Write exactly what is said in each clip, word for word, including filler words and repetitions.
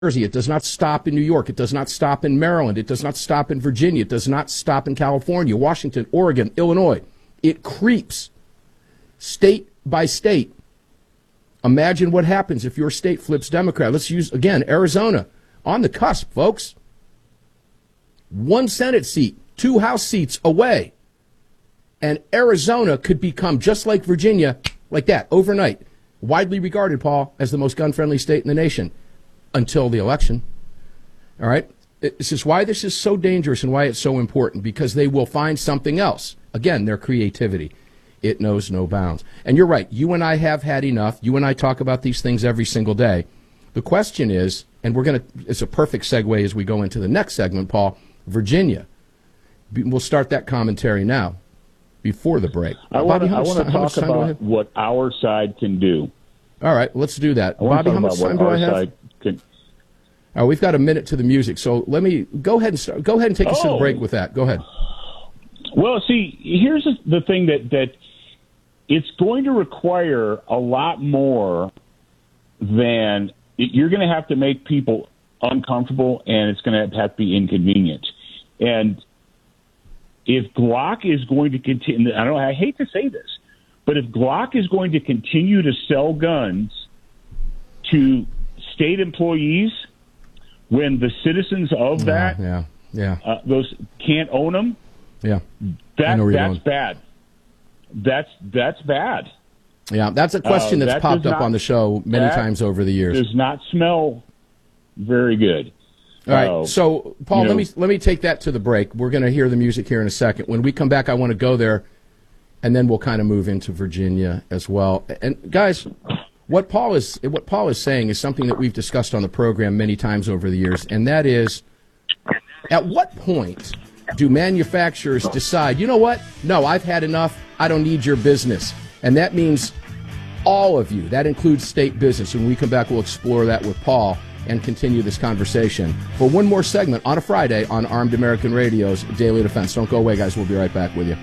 Jersey. It does not stop in New York. It does not stop in Maryland. It does not stop in Virginia. It does not stop in California, Washington, Oregon, Illinois. It creeps state by state. Imagine what happens if your state flips Democrat. Let's use, again, Arizona. On the cusp, folks. One Senate seat, two House seats away. And Arizona could become, just like Virginia, like that, overnight. Widely regarded, Paul, as the most gun-friendly state in the nation. Until the election. All right? This is why this is so dangerous and why it's so important, because they will find something else. Again, their creativity. It knows no bounds. And you're right. You and I have had enough. You and I talk about these things every single day. The question is, and we're going to, it's a perfect segue as we go into the next segment, Paul, Virginia. We'll start that commentary now, before the break. I want to talk about what our side can do. All right, let's do that. Bobby, how much time do I have? Can... All right, we've got a minute to the music, so let me go ahead and start, go ahead and take us oh. to the break with that. Go ahead. Well, see, here's the thing that that it's going to require a lot more than you're going to have to make people uncomfortable, and it's going to have to be inconvenient. And if Glock is going to continue, I don't, I hate to say this, but if Glock is going to continue to sell guns to state employees when the citizens of that yeah, yeah, yeah. Uh, those can't own them, yeah, that that's bad. That's that's bad. Yeah, that's a question uh, that's that popped up not, on the show many times over the years. Does not smell very good. All right, uh, so Paul, you know, let me let me take that to the break. We're going to hear the music here in a second. When we come back, I want to go there, and then we'll kind of move into Virginia as well. And guys, what Paul is what Paul is saying is something that we've discussed on the program many times over the years, and that is, at what point do manufacturers decide, you know what? No, I've had enough. I don't need your business, and that means all of you. That includes state business. And when we come back, we'll explore that with Paul and continue this conversation for one more segment on a Friday on Armed American Radio's Daily Defense. Don't go away, guys. We'll be right back with you.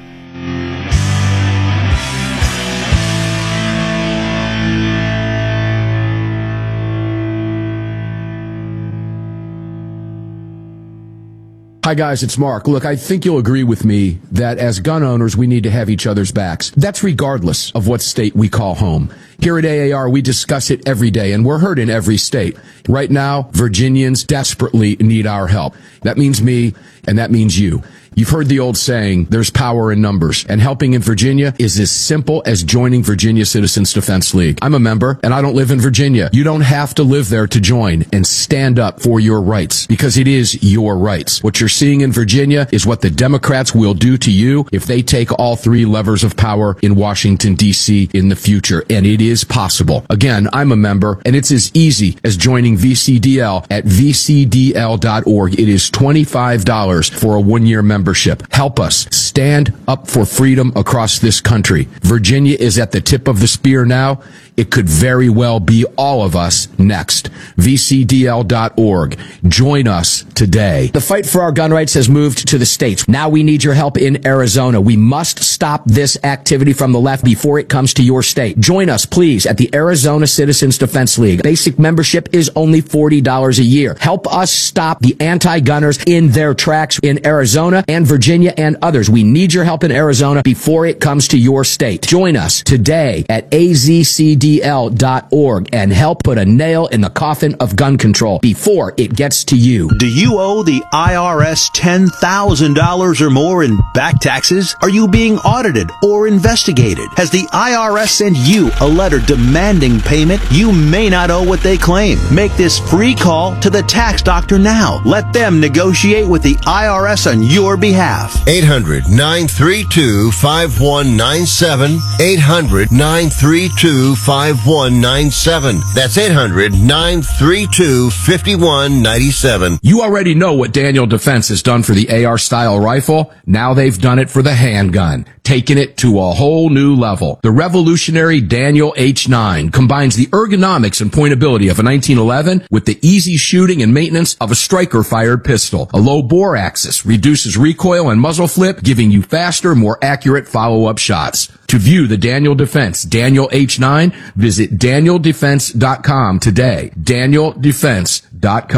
Hi, guys, it's Mark. Look, I think you'll agree with me that as gun owners, we need to have each other's backs. That's regardless of what state we call home. Here at A A R, we discuss it every day, and we're heard in every state. Right now, Virginians desperately need our help. That means me, and that means you. You've heard the old saying, there's power in numbers, and helping in Virginia is as simple as joining Virginia Citizens Defense League. I'm a member, and I don't live in Virginia. You don't have to live there to join and stand up for your rights, because it is your rights. What you're seeing in Virginia is what the Democrats will do to you if they take all three levers of power in Washington, D C in the future, and it is possible. Again, I'm a member, and it's as easy as joining V C D L at v c d l dot org. It is twenty-five dollars for a one-year membership. Help us stand up for freedom across this country. Virginia is at the tip of the spear now. It could very well be all of us next. v c d l dot org. Join us today. The fight for our gun rights has moved to the states. Now we need your help in Arizona. We must stop this activity from the left before it comes to your state. Join us, please, at the Arizona Citizens Defense League. Basic membership is only forty dollars a year. Help us stop the anti-gunners in their tracks in Arizona and Virginia and others. We need your help in Arizona before it comes to your state. Join us today at a z c d l dot org and help put a nail in the coffin of gun control before it gets to you. Do you owe the I R S ten thousand dollars or more in back taxes? Are you being audited or investigated? Has the I R S sent you a letter demanding payment? You may not owe what they claim. Make this free call to the tax doctor now. Let them negotiate with the I R S on your behalf. eight hundred nine three two five one nine seven. eight hundred nine three two five one nine seven. That's eight hundred nine three two five one nine seven. You already know what Daniel Defense has done for the A R-style rifle. Now they've done it for the handgun. taking it to a whole new level. The revolutionary Daniel H nine combines the ergonomics and pointability of a nineteen eleven with the easy shooting and maintenance of a striker-fired pistol. A low bore axis reduces recoil and muzzle flip, giving you faster, more accurate follow-up shots. To view the Daniel Defense Daniel H nine, visit daniel defense dot com today. daniel defense dot com.